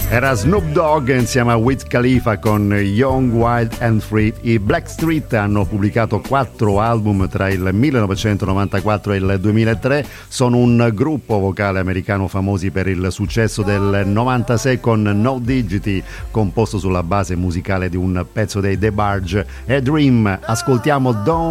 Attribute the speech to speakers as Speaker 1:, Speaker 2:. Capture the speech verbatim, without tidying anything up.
Speaker 1: Era Snoop Dogg insieme a Wiz Khalifa con Young, Wild and Free. I Blackstreet hanno pubblicato quattro album tra il millenovecentonovantaquattro e il duemilatré. Sono un gruppo vocale americano famosi per il successo del novantasei con No Digity, composto sulla base musicale di un pezzo dei The Barge, A Dream. Ascoltiamo Don't